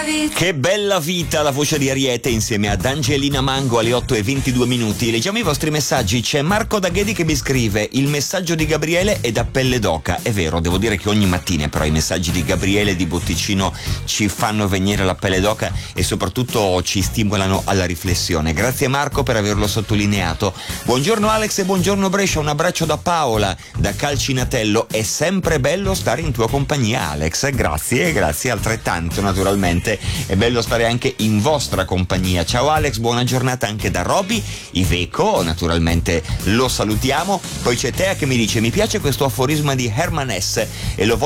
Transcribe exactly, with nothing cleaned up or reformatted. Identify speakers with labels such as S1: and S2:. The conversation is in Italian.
S1: Che bella vita, la voce di Ariete insieme ad Angelina Mango alle otto e ventidue minuti. Leggiamo i vostri messaggi. C'è Marco da Ghedi che mi scrive: il messaggio di Gabriele è da pelle d'oca. È vero, devo dire che ogni mattina però i messaggi di Gabriele e di Botticino ci fanno venire la pelle d'oca e soprattutto ci stimolano alla riflessione. Grazie Marco per averlo sottolineato. Buongiorno Alex e buongiorno Brescia, un abbraccio da Paola da Calcinatello. È sempre bello stare in tua compagnia Alex. Grazie, grazie altrettanto naturalmente. È bello stare anche in vostra compagnia. Ciao Alex, buona giornata anche da Roby Iveco, naturalmente lo salutiamo. Poi c'è Tea che mi dice: mi piace questo aforisma di Herman Hesse e lo